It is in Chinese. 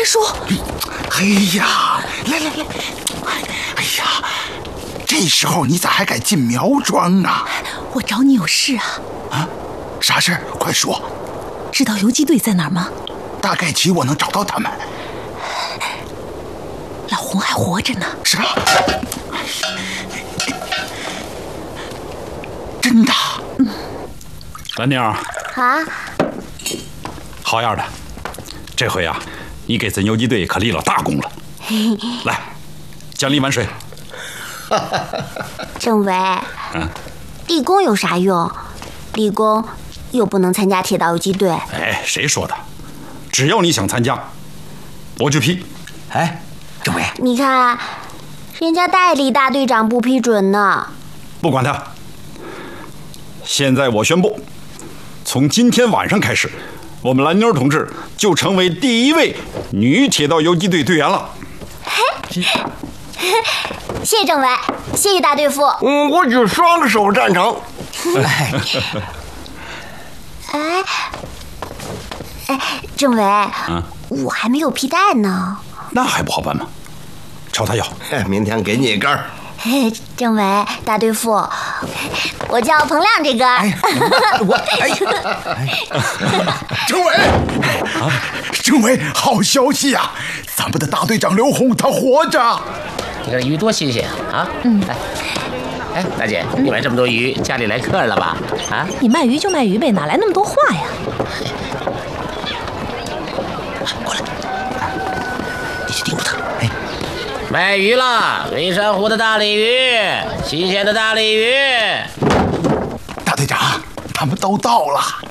说。 哎呀，来，哎呀，这时候你咋还敢进苗庄啊？ 我找你有事啊。 啊？啥事？快说。 知道游击队在哪儿吗？ 大概其我能找到他们。 老洪还活着呢。 啥？真的？ 蓝妞啊，好样的！这回啊，你给咱游击队可立了大功了。来，奖励碗水。 政委，立功有啥用？立功又不能参加铁道游击队。 哎，谁说的？只要你想参加，我就批。 哎，政委， 你看，人家代理大队长不批准呢。 不管他。现在我宣布，从今天晚上开始，我们蓝妞同志就成为第一位女铁道游击队队员了。 谢谢政委，谢谢大队副。 我举双手赞成。 政委，我还没有皮带呢。 那还不好办吗？朝他要。 明天给你一根。 政委，大队副，我叫彭亮这根。 政委，好消息呀！咱们的大队长刘洪他活着。 你看鱼多新鲜啊！哎，大姐，你买这么多鱼，家里来客人了吧？啊？ 你卖鱼就卖鱼呗，哪来那么多话呀？ 过来，你去盯住他。 卖鱼了，微山湖的大鲤鱼，新鲜的大鲤鱼。 大队长，他们都到了。